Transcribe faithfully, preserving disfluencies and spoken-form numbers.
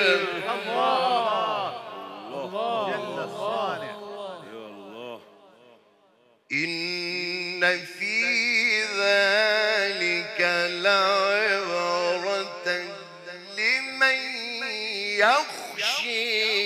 الله الله جل الصانع. إن في ذلك لعبرة لمن يخشى